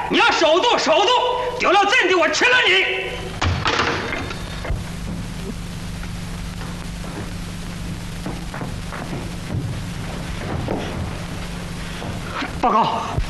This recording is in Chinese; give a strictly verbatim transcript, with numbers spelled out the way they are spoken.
你要守住，守住，丢了阵地，我吃了你！报告，